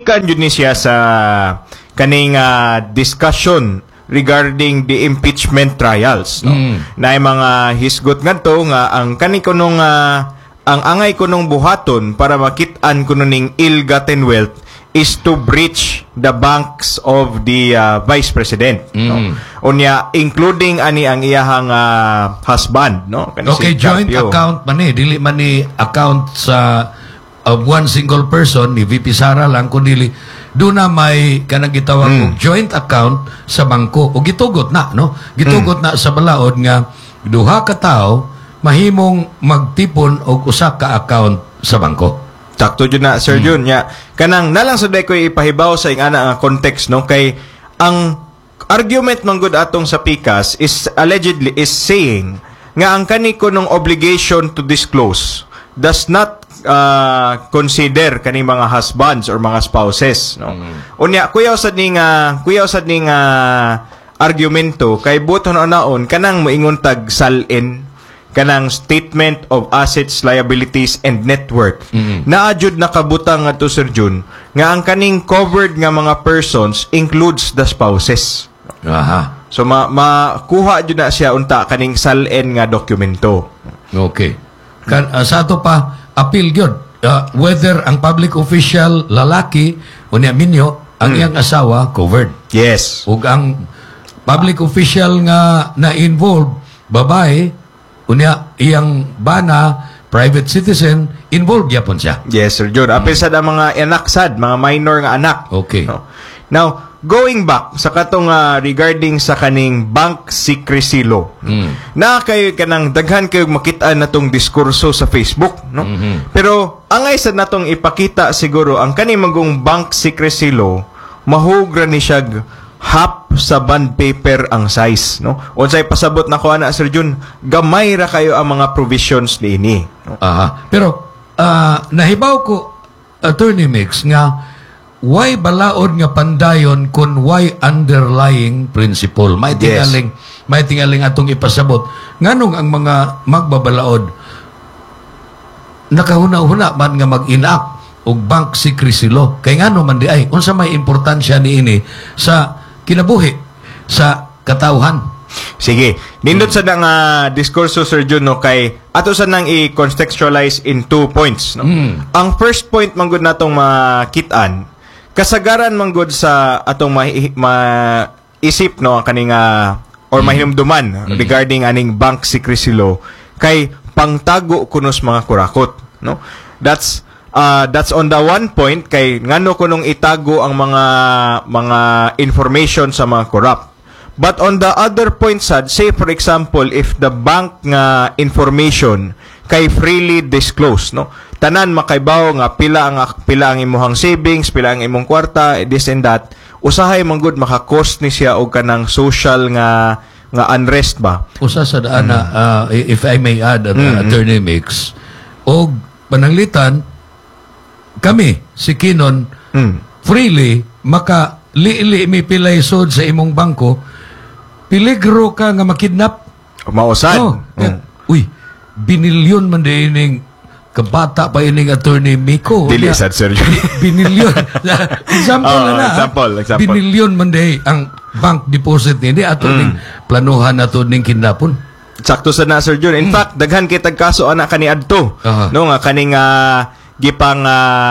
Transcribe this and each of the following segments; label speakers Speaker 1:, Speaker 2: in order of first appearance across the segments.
Speaker 1: gikan yun ni siya sa kaning discussion regarding the impeachment trials, no? Na mga hisgot ngadto nga ang kani kunong ang angay kunong buhaton para makit-an kuno ning ill-gotten wealth is to breach the banks of the vice president, no? Unya including ani ang iyahang husband, no?
Speaker 2: Okay, joint account man dili man ni account sa one single person ni VP Sara lang kundi doon na may kanang gitawag og joint account sa bangko o gitugot na, no? Gitugot na sa balaod nga duha ka tawo mahimong magtipon og usa ka account sa bangko.
Speaker 1: Sakto jud na Sir Jun nya kanang nalang sa day ko ipahibaw sa ingana nga context, no? Kay ang argument man gud atong sa PICAS is allegedly is saying nga ang kani kunong obligation to disclose does not consider kani mga husbands or mga spouses, no? Unya kuyaw sad ning argumento kay buton naon kanang moingon tag salin kanang statement of assets, liabilities and net worth. Naadjud nakabutang nga to Sir Jun nga ang kaning covered nga mga persons includes the spouses.
Speaker 2: Aha.
Speaker 1: So makuha jud na siya unta kaning salin nga dokumento.
Speaker 2: Okay. Sa ato pa appeal gyud whether ang public official lalaki unya minyo ang iyang asawa covered.
Speaker 1: Yes.
Speaker 2: Ug ang public official nga na-involved babae unya iyang bana private citizen involved gyapon siya.
Speaker 1: Yes, Sir John. Apil sad ang mga anak sad, mga minor nga anak.
Speaker 2: Okay.
Speaker 1: No? Now, going back sa katong regarding sa kaning bank secrecy law. Na kayo kanang daghan kayo makita natong diskurso sa Facebook, no? Pero angay sad natong ipakita siguro ang kaning magong bank secrecy law mahugra ni siya half sa bond paper ang size, no? Unsay pasabot na ko ana Sir Jun, gamay ra kayo ang mga provisions niini, no?
Speaker 2: Aha. Pero nahibaw ko Attorney Mix nga why balaod nga pandayon kun why underlying principle. May tingaling atong ipasabot. Nganong ang mga magbabalaod nakahuna-huna man nga mag-enact og bank secrecy law. Kay ngano man di ay unsa may importansya niini sa kinabuhi sa katawhan.
Speaker 1: Sige, nindot sa nang diskurso Sir Jun, no, kay ato sa nang i-contextualize in 2 points, no? Ang first point man gud natong makitaan kasagaran man gud sa atong isip, no, kaning or mahinumduman regarding aning bank secrecy law kay pangtago kunos mga kurakot, no? That's on the one point kay ngano kunong itago ang mga information sa mga corrupt. But on the other point sad, say for example if the bank nga information kay freely disclosed, no? Tanan makaibaw nga pila ang imong savings, pila ang imong kwarta, this and that. Usahay man gud maka-cost ni siya og kanang social nga unrest ba.
Speaker 2: Usa sa daan if I may add Attorney Mix og pananglitan kami si Kinon freely maka liili mi pilay sod sa imong bangko, peligro ka nga makidnap.
Speaker 1: Mausan.
Speaker 2: Uy, binilyon man din kabata pa ining Attorney Miko.
Speaker 1: Dili sad Sir.
Speaker 2: Binilyon. Example
Speaker 1: example.
Speaker 2: Binilyon man din ang bank deposit ni ato ning planuhan nato ning kidnapon.
Speaker 1: Sakto sa na Sir Jun. In fact, daghan kitag kaso ana kani adto. No nga kaning gipang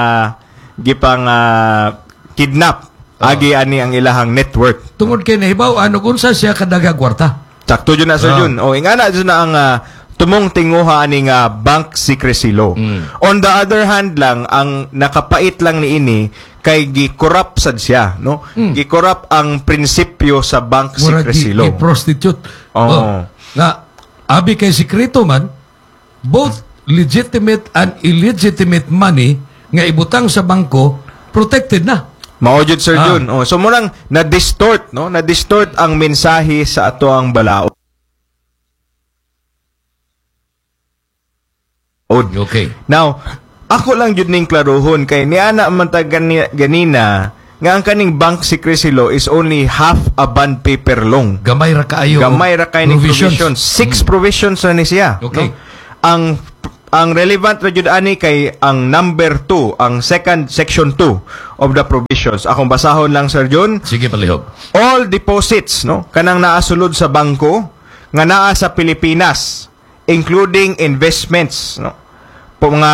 Speaker 1: kidnap agi ani ang ilahang network.
Speaker 2: Tungod kay nahibaw ano kung sa siya kadaga kwarta.
Speaker 1: Sakto jud na Sir Jun. O ingana jud na ang tumong tinguha aning bank secrecy law. On the other hand lang ang nakapait lang niini kay gi-corrupt sad siya, no? Gi-corrupt ang prinsipyo sa bank secrecy law.
Speaker 2: Prostitute. Nga abi kay sekreto man both legitimate and illegitimate money nga ibutang sa bangko protected na.
Speaker 1: Mao jud Sir Jun. So murang na-distort, no? Na-distort ang mensahe sa ato ang balaod.
Speaker 2: Okay.
Speaker 1: Now, ako lang jud ning klaruhon kay niana man ta ganina nga ang kaning bank secrecy law is only half a bond paper long.
Speaker 2: Gamay ra kaayo.
Speaker 1: Gamay ra kay ni provisions. 6 provisions na ni siya.
Speaker 2: Okay.
Speaker 1: No? Ang ang relevant ra jud ani kay ang number 2, ang second section 2 of the provisions. Akong basahon lang, Sir John.
Speaker 2: Sige, palihog.
Speaker 1: All deposits, no, kanang naasulod sa bangko nga naa sa Pilipinas, including investments, no, po mga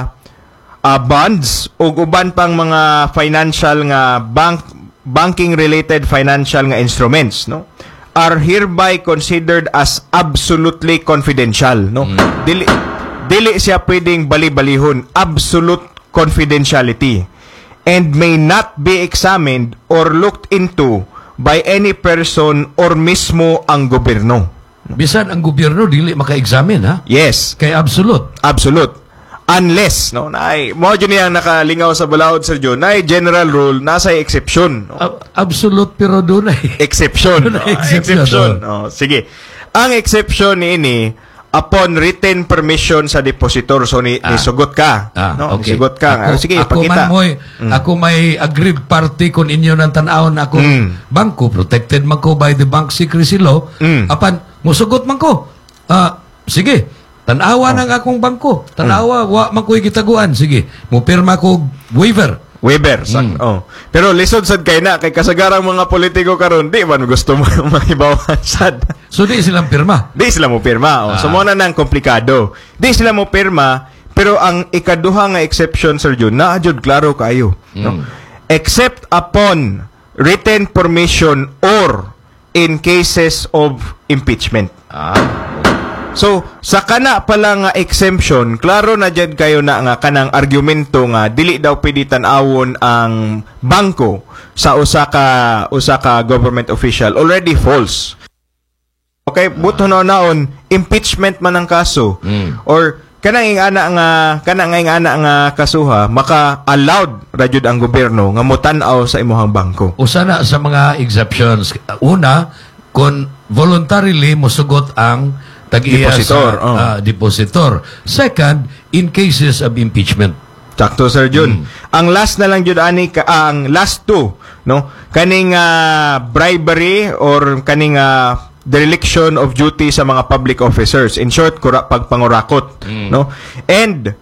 Speaker 1: bonds ug uban pang mga financial nga banking related financial nga instruments, no, are hereby considered as absolutely confidential, no. Dili siya pwedeng bali-balihon, absolute confidentiality, and may not be examined or looked into by any person or mismo ang gobyerno.
Speaker 2: Bisan ang gobyerno dili maka-examine, ha?
Speaker 1: Yes,
Speaker 2: Kay absolute.
Speaker 1: absolute. Unless, no, naay mo dyan niyang nakalingaw sa balaod, Sir John, naay general rule, nasa exception, no?
Speaker 2: Absolute pero doon ay
Speaker 1: Exception.
Speaker 2: Doon
Speaker 1: no?
Speaker 2: ay exception.
Speaker 1: Oh, sige. Ang exception ni upon written permission sa depositor. So, nisugot ka. No?
Speaker 2: Okay.
Speaker 1: Nisugot ka. Sige,
Speaker 2: ako
Speaker 1: ipakita.
Speaker 2: Ako may aggrieved party kung inyo nang tanawon ako bangko. Protected man ko by the bank secrecy law. Apan, musugot man ko. Sige, tanawa ng akong bangko. Tanawa, wa man ko'y gitaguan. Sige, mupirma ko waiver.
Speaker 1: Weber. Oh. Pero lisod sad kay na kay kasagarang mga politiko karon di man gusto mo mahibawan sad.
Speaker 2: So di silang pirma.
Speaker 1: Di sila mo pirma. Oh. So mo na nang komplikado. Di sila mo pirma, pero ang ikaduha nga exception, Sir Jun, na jud klaro kayo, no? Except upon written permission or in cases of impeachment. So, sa kana pala nga exemption, klaro na dyan kayo na nga kanang argumento nga dili daw pwede tan-awon ang bangko sa usa ka government official. Already false. Okay, buto na naon impeachment man ang kaso or kanang ingana nga kasuha maka-allowed ra jud ang gobyerno nga motan-aw sa imuhang bangko.
Speaker 2: Usa na sa mga exceptions. Una, kung voluntarily mosugot ang
Speaker 1: Depositor,
Speaker 2: depositor. Second, in cases of impeachment.
Speaker 1: Sakto, Sir Jun. Ang last na lang jud ani ang last two, no? Kaning bribery or kaning dereliction of duty sa mga public officers. In short, pagpangurakot, no? And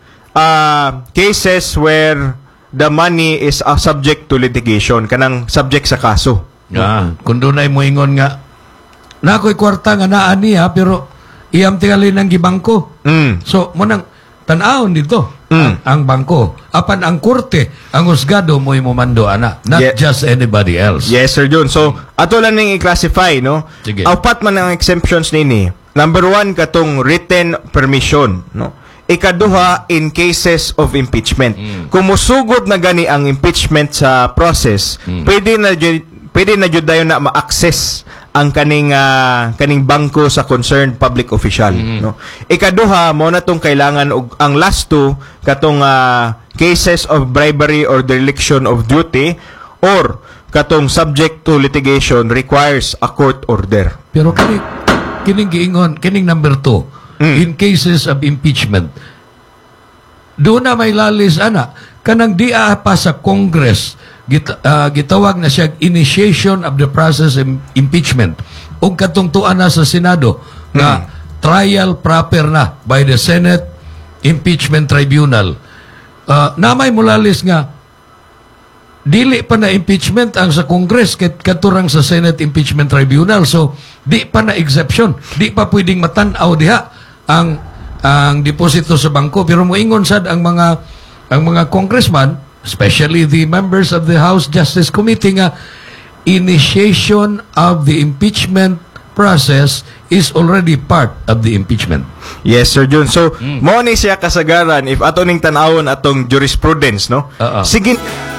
Speaker 1: cases where the money is subject to litigation, kanang subject sa kaso.
Speaker 2: Kung doon ay mo ingon nga na ako'y kwarta nga naa niya pero iyam tingali ng gibangko. So, munang tan-awon dito ang bangko. Apan ang korte, ang husgado mo mando ana. Not just anybody else.
Speaker 1: Yes, Sir John. So, ato lang ning i-classify, no?
Speaker 2: Sige.
Speaker 1: Apat man ang exemptions nini. Number 1, katong written permission, no? Ikaduha, in cases of impeachment. Kung musugod na gani ang impeachment sa process, pwede na jud dayon na ma-access ang kaning bangko sa concerned public official, no? Ikaduha mo na tong kailangan og ang last two katong cases of bribery or dereliction of duty or katong subject to litigation requires a court order.
Speaker 2: Pero kining giingon, kining number 2, in cases of impeachment, doon na may lalis ana kanang di pa sa Congress gitawag na siya initiation of the process of impeachment ug katungtuan na sa Senado nga trial proper na by the Senate Impeachment Tribunal. Namay mulalis nga dili pa na impeachment ang sa Congress katurang sa Senate Impeachment Tribunal, so di pa na exception, di pa pwedeng matan-aw diha ang deposito sa bangko. Pero moingon sad ang mga congressman, especially the members of the House Justice Committee, nga initiation of the impeachment process is already part of the impeachment.
Speaker 1: Yes, Sir John. So, mo ni siya kasagaran if ato ning tan-awon atong jurisprudence, no? Sige.